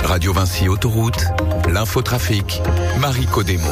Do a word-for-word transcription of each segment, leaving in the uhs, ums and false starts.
Radio Vinci Autoroute, l'infotrafic, Marie Codemo.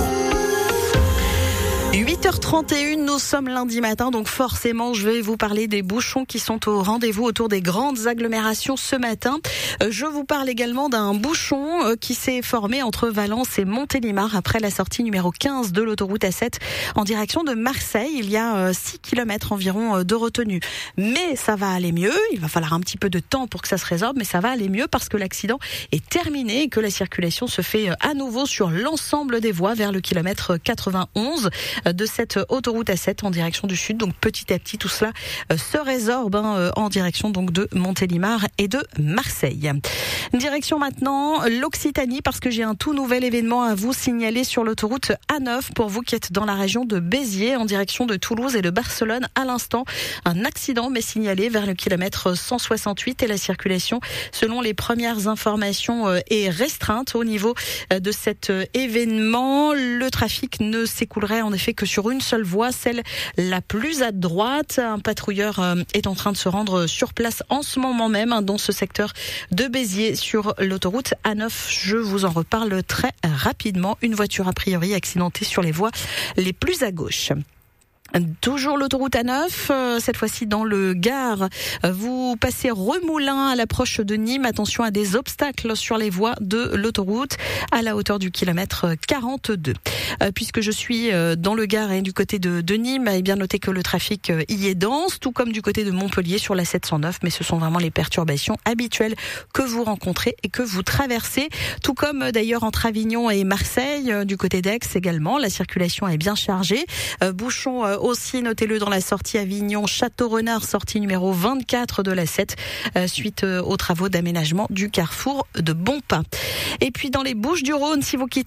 huit heures trente et une, nous sommes lundi matin, donc forcément je vais vous parler des bouchons qui sont au rendez-vous autour des grandes agglomérations ce matin. Je vous parle également d'un bouchon qui s'est formé entre Valence et Montélimar après la sortie numéro quinze de l'autoroute A sept en direction de Marseille. Il y a six kilomètres environ de retenue. Mais ça va aller mieux, il va falloir un petit peu de temps pour que ça se résorbe, mais ça va aller mieux parce que l'accident est terminé et que la circulation se fait à nouveau sur l'ensemble des voies vers le kilomètre quatre-vingt-onze de cette autoroute A sept en direction du sud. Donc petit à petit, tout cela se résorbe hein, en direction donc de Montélimar et de Marseille. Direction maintenant l'Occitanie parce que j'ai un tout nouvel événement à vous signaler sur l'autoroute A neuf pour vous qui êtes dans la région de Béziers en direction de Toulouse et de Barcelone. À l'instant, un accident m'est signalé vers le kilomètre cent soixante-huit et la circulation, selon les premières informations, est restreinte au niveau de cet événement. Le trafic ne s'écoulerait en effet que sur une seule voie, celle la plus à droite. Un patrouilleur est en train de se rendre sur place en ce moment même dans ce secteur de Béziers sur l'autoroute A neuf. Je vous en reparle très rapidement. Une voiture a priori accidentée sur les voies les plus à gauche. Toujours l'autoroute A neuf, cette fois-ci dans le Gard. Vous passez Remoulins à l'approche de Nîmes. Attention à des obstacles sur les voies de l'autoroute à la hauteur du kilomètre quarante-deux. Puisque je suis dans le Gard et du côté de, de Nîmes, eh bien notez que le trafic y est dense, tout comme du côté de Montpellier sur la sept cent neuf. Mais ce sont vraiment les perturbations habituelles que vous rencontrez et que vous traversez. Tout comme d'ailleurs entre Avignon et Marseille, du côté d'Aix également. La circulation est bien chargée. Bouchon aussi, notez-le dans la sortie Avignon-Château-Renard, sortie numéro vingt-quatre de la sept, euh, suite euh, aux travaux d'aménagement du carrefour de Bonpin. Et puis dans les Bouches-du-Rhône, si vous quittez